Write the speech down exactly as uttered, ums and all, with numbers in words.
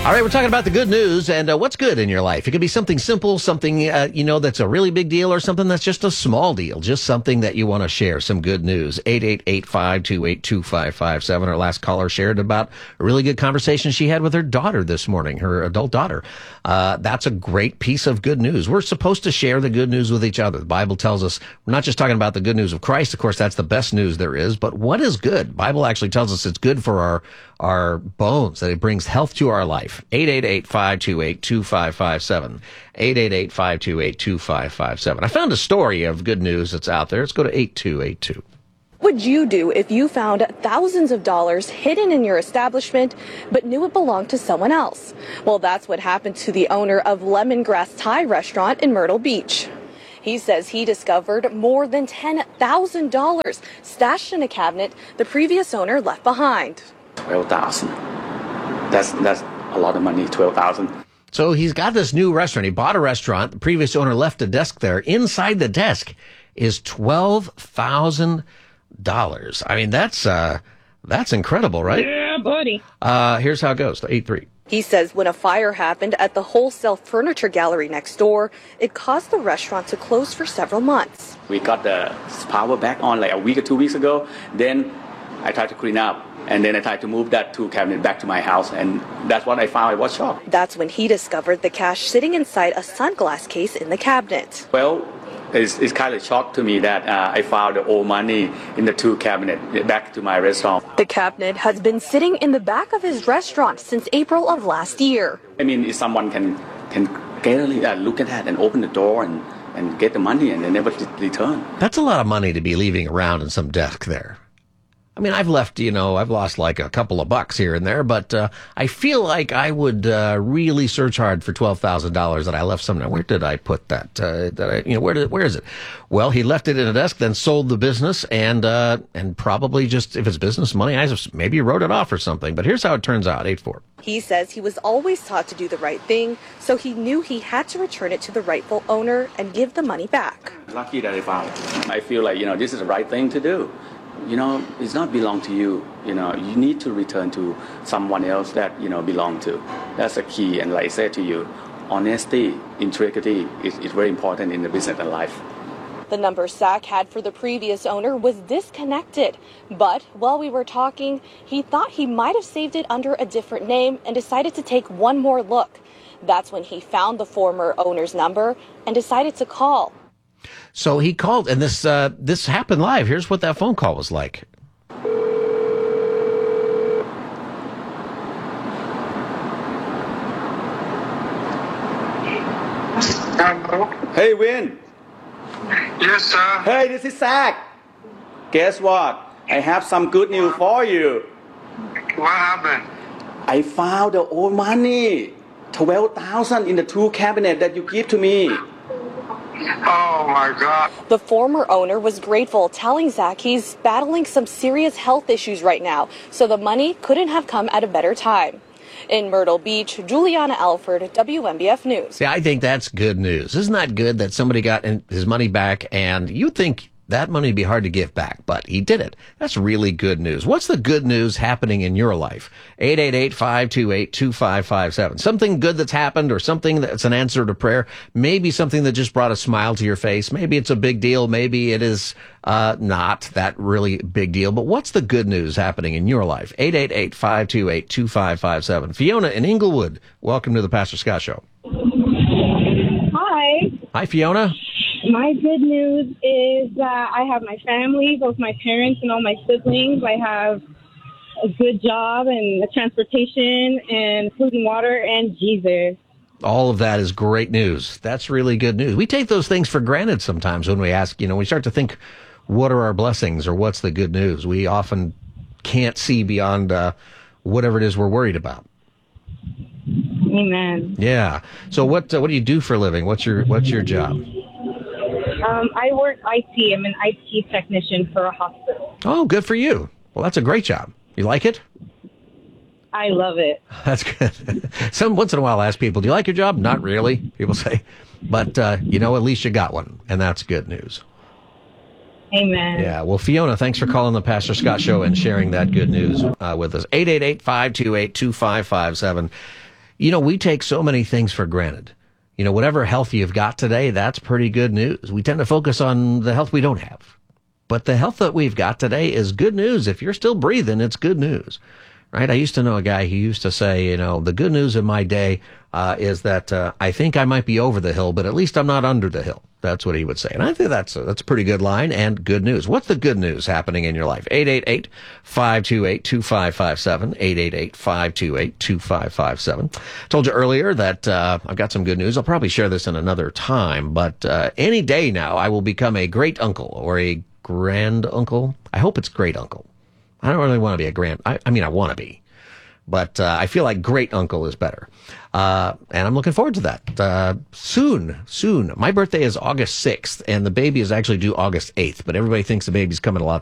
All right, we're talking about the good news and uh, what's good in your life. It could be something simple, something, uh, you know, that's a really big deal, or something that's just a small deal, just something that you want to share, some good news. eight eight eight, five two eight, two five five seven. Our last caller shared about a really good conversation she had with her daughter this morning, her adult daughter. Uh, that's a great piece of good news. We're supposed to share the good news with each other. The Bible tells us we're not just talking about the good news of Christ. Of course, that's the best news there is. But what is good? The Bible actually tells us it's good for our, our bones, that it brings health to our life. eight eight eight, five two eight, two five five seven. eight eight eight, five two eight, two five five seven. I found a story of good news that's out there. Let's go to eight two eight two. What would you do if you found thousands of dollars hidden in your establishment but knew it belonged to someone else? Well, that's what happened to the owner of Lemongrass Thai restaurant in Myrtle Beach. He says he discovered more than ten thousand dollars stashed in a cabinet the previous owner left behind. twelve thousand. That's that's a lot of money, twelve thousand. So he's got this new restaurant. He bought a restaurant. The previous owner left a desk there. Inside the desk is twelve thousand dollars. I mean, that's uh, that's incredible, right? Yeah, buddy. Uh, here's how it goes. eight three. He says when a fire happened at the wholesale furniture gallery next door, it caused the restaurant to close for several months. We got the power back on like a week or two weeks ago. Then I tried to clean up. And then I tried to move that tool cabinet back to my house, and that's what I found. I was shocked. That's when he discovered the cash sitting inside a sunglass case in the cabinet. Well, it's, it's kind of shocked to me that uh, I found the old money in the tool cabinet back to my restaurant. The cabinet has been sitting in the back of his restaurant since April of last year. I mean, if someone can can clearly uh, look at that and open the door and, and get the money and they never return. That's a lot of money to be leaving around in some desk there. I mean, I've left, you know, I've lost like a couple of bucks here and there, but uh, I feel like I would uh, really search hard for twelve thousand dollars that I left somewhere. Where did I put that? Uh, that I, you know, where did where is it? Well, he left it in a desk, then sold the business, and uh, and probably just, if it's business money, I just maybe wrote it off or something. But here's how it turns out. eight four. He says he was always taught to do the right thing, so he knew he had to return it to the rightful owner and give the money back. Lucky that I found it. I feel like, you know, this is the right thing to do. You know, it's not belong to you. You know, you need to return to someone else that, you know, belong to. That's the key. And like I said to you, honesty, integrity is, is very important in the business and life. The number Zach had for the previous owner was disconnected. But while we were talking, he thought he might have saved it under a different name and decided to take one more look. That's when he found the former owner's number and decided to call. So he called, and this uh, this happened live. Here's what that phone call was like. Hello? Hey, Win. Yes, sir. Hey, this is Zach. Guess what? I have some good news for you. What happened? I found the old money, twelve thousand in the tool cabinet that you give to me. Oh, my God. The former owner was grateful, telling Zach he's battling some serious health issues right now, so the money couldn't have come at a better time. In Myrtle Beach, Juliana Alford, W M B F News. See, I think that's good news. Isn't that good that somebody got his money back, and you think that money would be hard to give back, but he did it. That's really good news. What's the good news happening in your life? eight eight eight, five two eight, two five five seven. Something good that's happened, or something that's an answer to prayer. Maybe something that just brought a smile to your face. Maybe it's a big deal. Maybe it is uh not that really big deal. But what's the good news happening in your life? eight eight eight, five two eight, two five five seven. Fiona in Inglewood, welcome to the Pastor Scott Show. Hi. Hi, Fiona. My good news is that I have my family, both my parents and all my siblings. I have a good job and a transportation and food and water and Jesus. All of that is great news. That's really good news. We take those things for granted sometimes when we ask, you know, we start to think, what are our blessings or what's the good news? We often can't see beyond uh, whatever it is we're worried about. Amen. Yeah. So what uh, what do you do for a living? What's your what's your job? Um, I work I T. I'm an I T technician for a hospital. Oh, good for you. Well, that's a great job. You like it? I love it. That's good. Some once in a while I ask people, do you like your job? Not really, people say. But, uh, you know, at least you got one, and that's good news. Amen. Yeah. Well, Fiona, thanks for calling the Pastor Scott Show and sharing that good news uh, with us. eight eight eight, five two eight, two five five seven. You know, we take so many things for granted. You know, whatever health you've got today, that's pretty good news. We tend to focus on the health we don't have. But the health that we've got today is good news. If you're still breathing, it's good news. Right? I used to know a guy who used to say, you know, the good news of my day uh, is that uh, I think I might be over the hill, but at least I'm not under the hill. That's what he would say. And I think that's a, that's a pretty good line and good news. What's the good news happening in your life? eight eight eight, five two eight, two five five seven, eight eight eight, five two eight, two five five seven. Told you earlier that uh, I've got some good news. I'll probably share this in another time, but uh, any day now I will become a great uncle or a grand uncle. I hope it's great uncle. I don't really want to be a grand. I, I mean, I want to be. But uh, I feel like great uncle is better. Uh, and I'm looking forward to that. Uh, soon, soon. My birthday is August sixth, and the baby is actually due August eighth. But everybody thinks the baby's coming a lot